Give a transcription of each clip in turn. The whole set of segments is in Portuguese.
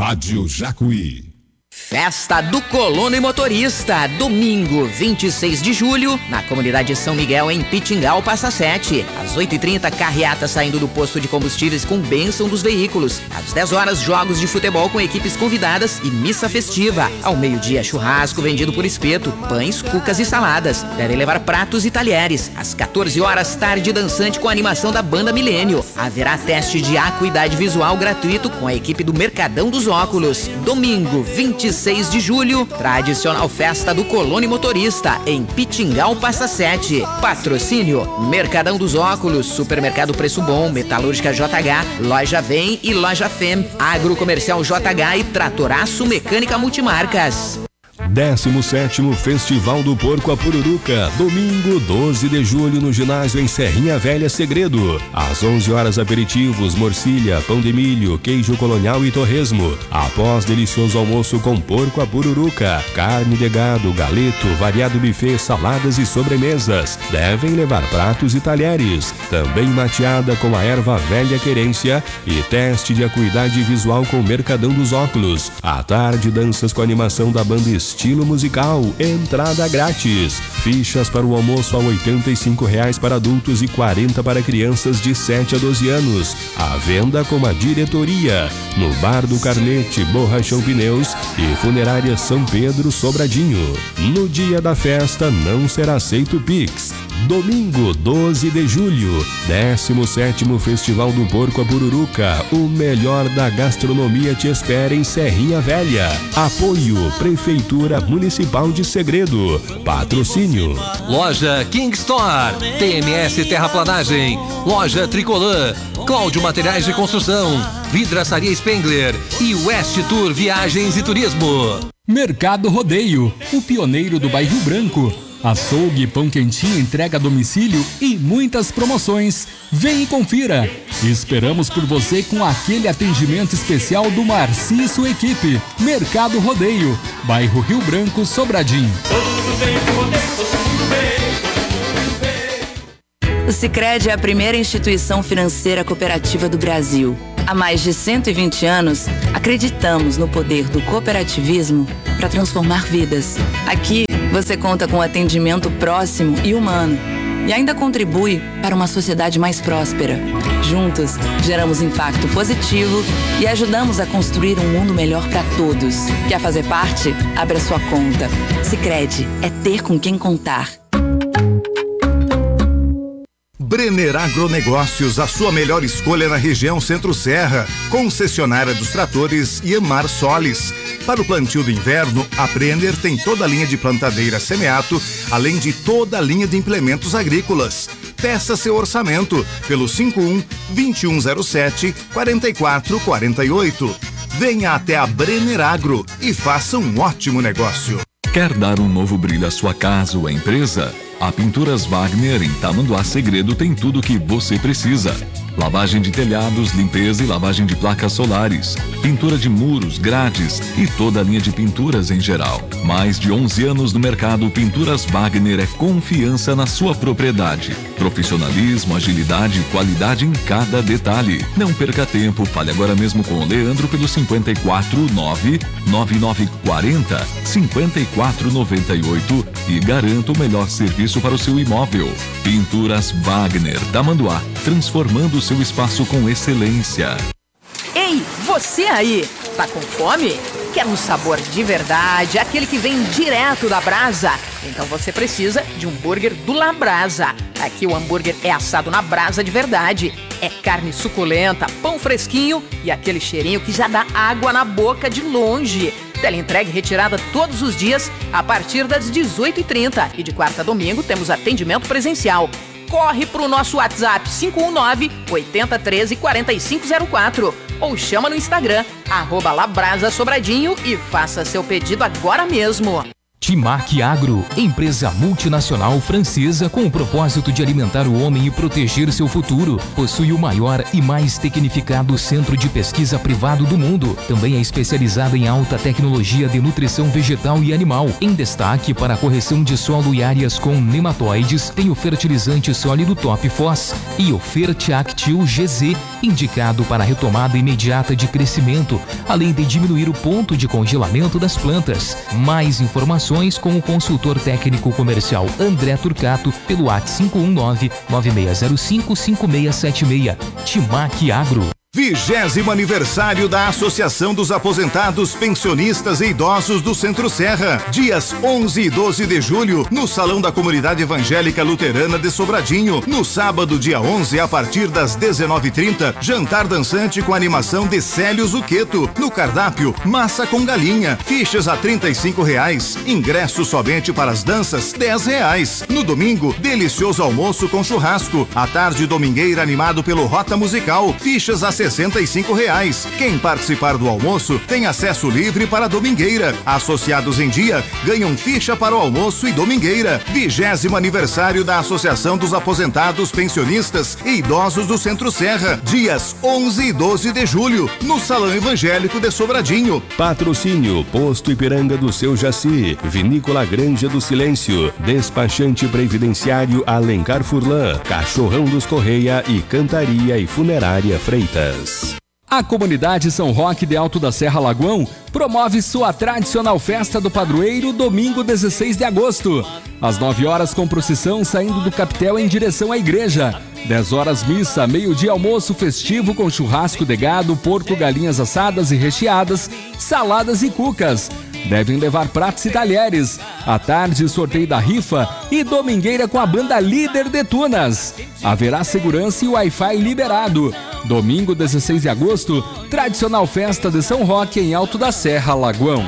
Rádio Jacuí. Festa do Colono e Motorista, domingo 26 de julho, na comunidade São Miguel, em Pitingal, Passa Sete. Às 8h30, carreata saindo do posto de combustíveis com bênção dos veículos. Às 10 horas, jogos de futebol com equipes convidadas e missa festiva. Ao meio-dia, churrasco vendido por espeto, pães, cucas e saladas. Devem levar pratos e talheres. Às 14 horas, tarde dançante com a animação da Banda Milênio. Haverá teste de acuidade visual gratuito com a equipe do Mercadão dos Óculos. Domingo 26 de julho, tradicional festa do Colono e Motorista, em Pitingal, Passa Sete. Patrocínio: Mercadão dos Óculos, Supermercado Preço Bom, Metalúrgica JH, Loja Vem e Loja Fem, Agrocomercial JH e Tratoraço Mecânica Multimarcas. 17º Festival do Porco a Pururuca, domingo 12 de julho no ginásio em Serrinha Velha Segredo. Às 11 horas, aperitivos, morcilha, pão de milho, queijo colonial e torresmo. Após delicioso almoço com porco a pururuca, carne de gado, galeto, variado buffet, saladas e sobremesas. Devem levar pratos e talheres. Também mateada com a erva velha querência e teste de acuidade visual com o Mercadão dos Óculos. À tarde, danças com animação da banda Estilo Musical, entrada grátis. Fichas para o almoço a R$ 85 para adultos e 40 para crianças de 7 a 12 anos. À venda com a diretoria, no Bar do Carnete, Borrachão Pneus e Funerária São Pedro Sobradinho. No dia da festa não será aceito Pix. Domingo 12 de julho, 17º Festival do Porco a Pururuca, o melhor da gastronomia te espera em Serrinha Velha. Apoio Prefeitura Municipal de Segredo. Patrocínio: Loja King Store, TMS Terraplanagem, Loja Tricolã, Cláudio Materiais de Construção, Vidraçaria Spengler e West Tour Viagens e Turismo. Mercado Rodeio, o pioneiro do bairro Branco. Açougue, pão quentinho, entrega a domicílio e muitas promoções. Vem e confira. Esperamos por você com aquele atendimento especial do Marci e sua equipe. Mercado Rodeio, bairro Rio Branco, Sobradinho. O Sicredi é a primeira instituição financeira cooperativa do Brasil. Há mais de 120 anos, acreditamos no poder do cooperativismo para transformar vidas. Aqui, você conta com atendimento próximo e humano e ainda contribui para uma sociedade mais próspera. Juntos, geramos impacto positivo e ajudamos a construir um mundo melhor para todos. Quer fazer parte? Abra sua conta. Sicredi é ter com quem contar. Brenner Agronegócios, a sua melhor escolha na região Centro-Serra. Concessionária dos tratores Iamar Solis. Para o plantio do inverno, a Brenner tem toda a linha de plantadeira Semeato, além de toda a linha de implementos agrícolas. Peça seu orçamento pelo 51-2107-4448. Venha até a Brenner Agro e faça um ótimo negócio. Quer dar um novo brilho à sua casa ou à empresa? A Pinturas Wagner em Tamanduá Segredo tem tudo o que você precisa. Lavagem de telhados, limpeza e lavagem de placas solares, pintura de muros, grades e toda a linha de pinturas em geral. Mais de 11 anos no mercado, Pinturas Wagner é confiança na sua propriedade. Profissionalismo, agilidade e qualidade em cada detalhe. Não perca tempo, fale agora mesmo com o Leandro pelo 549-9940-5498 e garanta o melhor serviço para o seu imóvel. Pinturas Wagner, Tamanduá, transformando o seu espaço com excelência. Ei, você aí, tá com fome? Quer um sabor de verdade, aquele que vem direto da brasa? Então você precisa de um hambúrguer do La Brasa. Aqui o hambúrguer é assado na brasa de verdade. É carne suculenta, pão fresquinho e aquele cheirinho que já dá água na boca de longe. Teleentrega e retirada todos os dias a partir das 18h30. E de quarta a domingo temos atendimento presencial. Corre pro nosso WhatsApp 519-8013-4504 ou chama no Instagram @LabrasaSobradinho e faça seu pedido agora mesmo. Timac Agro, empresa multinacional francesa com o propósito de alimentar o homem e proteger seu futuro. Possui o maior e mais tecnificado centro de pesquisa privado do mundo. Também é especializada em alta tecnologia de nutrição vegetal e animal. Em destaque para a correção de solo e áreas com nematóides, tem o fertilizante sólido Top Phos e o Fertiactil GZ, indicado para a retomada imediata de crescimento, além de diminuir o ponto de congelamento das plantas. Mais informações com o consultor técnico comercial André Turcato pelo WhatsApp 519-9605-5676. Timac Agro. 20º aniversário da Associação dos Aposentados, Pensionistas e Idosos do Centro Serra, dias 11 e 12 de julho, no Salão da Comunidade Evangélica Luterana de Sobradinho. No sábado, dia 11, a partir das 19h30, jantar dançante com animação de Célio Zucchetto. No cardápio, massa com galinha, fichas a R$35, ingressos somente para as danças R$10. No domingo, delicioso almoço com churrasco. À tarde, domingueira animado pelo Rota Musical, fichas a R$65. Quem participar do almoço tem acesso livre para a domingueira. Associados em dia ganham ficha para o almoço e domingueira. 20º aniversário da Associação dos Aposentados, Pensionistas e Idosos do Centro Serra, dias 11 e 12 de julho, no Salão Evangélico de Sobradinho. Patrocínio: Posto Ipiranga do Seu Jaci, Vinícola Granja do Silêncio, Despachante Previdenciário Alencar Furlan, Cachorrão dos Correia e Cantaria e Funerária Freitas. A comunidade São Roque de Alto da Serra Lagoão promove sua tradicional festa do padroeiro domingo 16 de agosto. Às 9 horas com procissão saindo do capitel em direção à igreja. 10 horas missa, meio-dia almoço festivo com churrasco de gado, porco, galinhas assadas e recheadas, saladas e cucas. Devem levar pratos e talheres. À tarde, sorteio da rifa e domingueira com a banda Líder de Tunas. Haverá segurança e Wi-Fi liberado. Domingo 16 de agosto, tradicional festa de São Roque em Alto da Serra, Lagoão.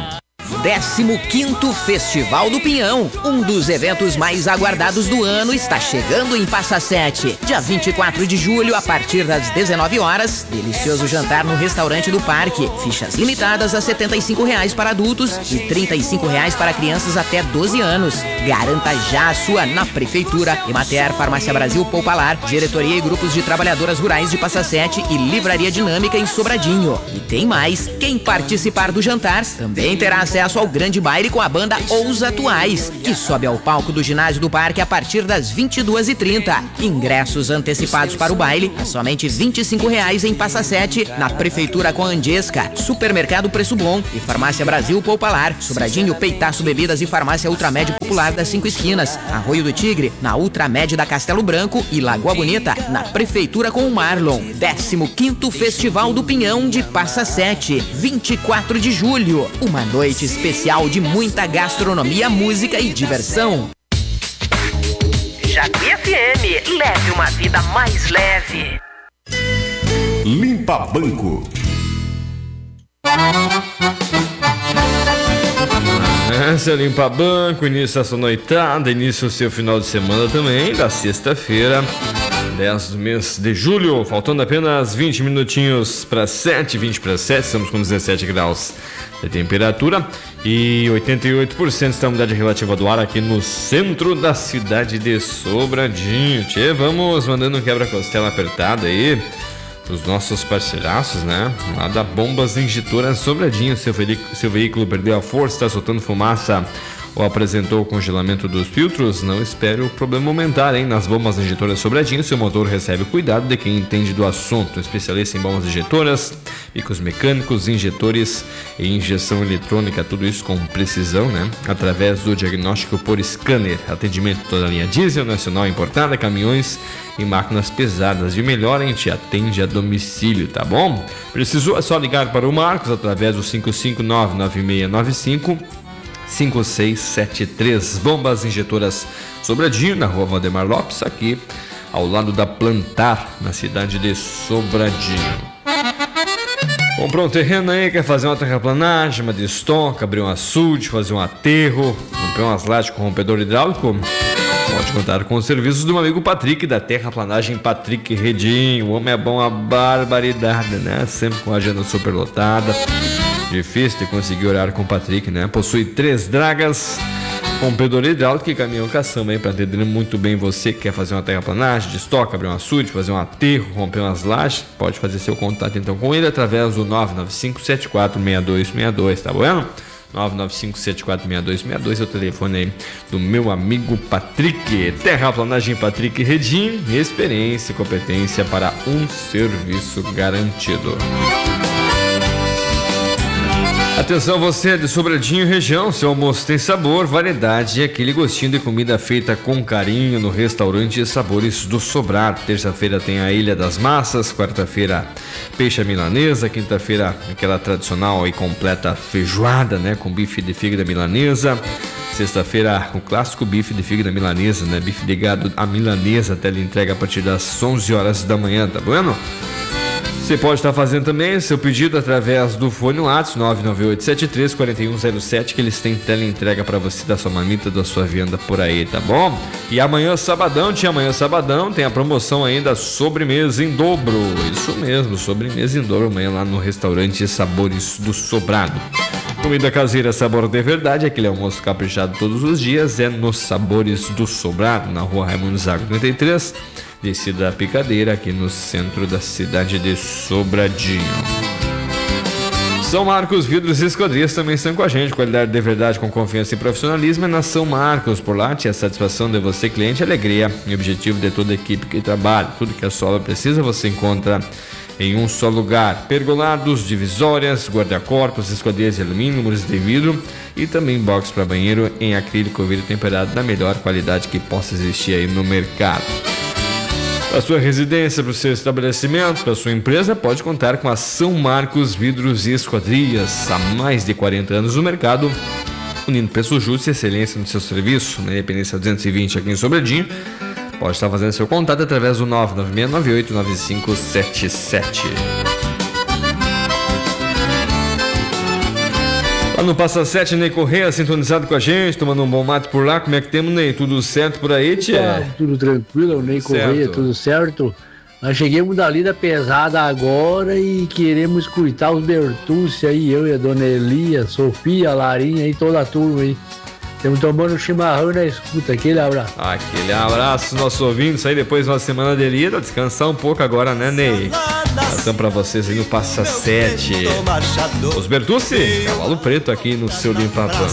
15º Festival do Pinhão, um dos eventos mais aguardados do ano, está chegando em Passa Sete. Dia 24 de julho, a partir das 19 horas, delicioso jantar no restaurante do parque. Fichas limitadas a R$75 para adultos e R$35 para crianças até 12 anos. Garanta já a sua na Prefeitura, Emater, Farmácia Brasil, Poupalar, Diretoria e Grupos de Trabalhadoras Rurais de Passa Sete e Livraria Dinâmica em Sobradinho. E tem mais, quem participar do jantar também terá acesso ao grande baile com a banda Os Atuais, que sobe ao palco do ginásio do parque a partir das 22h30. Ingressos antecipados para o baile a somente R$25 em Passa Sete, na Prefeitura com Angesca, Supermercado Preço Bom e Farmácia Brasil Poupalar, Sobradinho, Peitaço Bebidas e Farmácia Ultramed Popular das 5 Esquinas, Arroio do Tigre, na Ultramed da Castelo Branco e Lagoa Bonita, na Prefeitura com o Marlon. 15º Festival do Pinhão de Passa Sete, 24 de julho, uma noite especial de muita gastronomia, música e diversão. Japi FM, leve uma vida mais leve. Limpa Banco. Seu Limpa Banco, início essa noitada, início o seu final de semana também, da sexta-feira, 10 do mês de julho, faltando apenas 20 minutinhos para 7, 20 para 7, estamos com 17 graus de temperatura e 88% da umidade relativa do ar aqui no centro da cidade de Sobradinho. Tchê, vamos mandando um quebra-costela apertado aí os nossos parceiraços, né? Lá da Bombas Injetoras Sobradinho. Seu veículo perdeu a força, está soltando fumaça ou apresentou o congelamento dos filtros? Não espere o problema aumentar, hein? Nas Bombas Injetoras Sobradinho, seu motor recebe o cuidado de quem entende do assunto. Especialista em bombas injetoras, bicos mecânicos, injetores e injeção eletrônica, tudo isso com precisão, né? Através do diagnóstico por scanner. Atendimento toda a linha diesel, nacional importada, caminhões e máquinas pesadas. E o melhor, a gente atende a domicílio, tá bom? Precisou, é só ligar para o Marcos através do 559-9695 5673. Bombas Injetoras Sobradinho, na rua Valdemar Lopes, aqui ao lado da Plantar, na cidade de Sobradinho. Comprou um terreno aí, quer fazer uma terraplanagem, uma destoca, abrir um açude, fazer um aterro, comprou umas lajes com rompedor hidráulico? Pode contar com os serviços do meu amigo Patrick, da Terraplanagem Patrick Redinho. O homem é bom a barbaridade, né? Sempre com a agenda superlotada. Difícil de conseguir horário com o Patrick, né? Possui 3 dragas, Rompedora hidráulica e caminhão caçamba aí para atender muito bem você que quer fazer uma terraplanagem, de estoque, abrir um açude, fazer um aterro, romper umas lajes, pode fazer seu contato então com ele através do 995-746262, tá bom? 995-746262 é o telefone aí do meu amigo Patrick. Terraplanagem Patrick Redim, experiência e competência para um serviço garantido. Atenção você de Sobradinho região, seu almoço tem sabor, variedade e aquele gostinho de comida feita com carinho no restaurante Sabores do Sobrado. Terça-feira tem a Ilha das Massas, quarta-feira peixe à milanesa, quinta-feira aquela tradicional e completa feijoada, né, com bife de fígado milanesa. Sexta-feira o clássico bife de fígado milanesa, né, bife de gado à milanesa, até ele entrega a partir das 11 horas da manhã, tá bueno? Você pode estar fazendo também seu pedido através do fone WhatsApp 998734107, que eles têm teleentrega para você da sua marmita, da sua venda por aí, tá bom? E amanhã sabadão, tem a promoção ainda sobremesa em dobro. Isso mesmo, sobremesa em dobro amanhã lá no restaurante Sabores do Sobrado. Comida caseira sabor de verdade, aquele almoço caprichado todos os dias, é nos Sabores do Sobrado, na rua Raimundo Zago 33, descida da Picadeira, aqui no centro da cidade de Sobradinho. São Marcos Vidros e Esquadrias também estão com a gente. Qualidade de verdade com confiança e profissionalismo é na São Marcos. Por lá, tinha a satisfação de você, cliente, alegria e objetivo de toda a equipe que trabalha. Tudo que a sua obra precisa você encontra em um só lugar. Pergolados, divisórias, guarda-corpos, esquadrias de alumínio, muros de vidro e também box para banheiro em acrílico vidro temperado da melhor qualidade que possa existir aí no mercado. Para sua residência, para o seu estabelecimento, para sua empresa, pode contar com a São Marcos Vidros e Esquadrias. Há mais de 40 anos no mercado, unindo pessoas justas e excelência no seu serviço. Na Independência 220 aqui em Sobradinho, pode estar fazendo seu contato através do 996989577. Lá no Passa 7, Ney Correia, sintonizado com a gente, tomando um bom mate por lá. Como é que temos, Ney? Tudo certo por aí, tia? Tudo tranquilo, o Ney Correia, tudo certo. Nós chegamos da lida pesada agora e queremos escutar os Bertucci aí, eu e a Dona Elia, Sofia, a Larinha e toda a turma aí. Estamos tomando um chimarrão na escuta. Aquele abraço. Aquele abraço, nosso ouvinte. Aí depois de uma semana de lida, descansar um pouco agora, né, Ney? Passando pra vocês aí no Passa 7. Os Bertucci, cavalo preto aqui no seu Limpa Pan.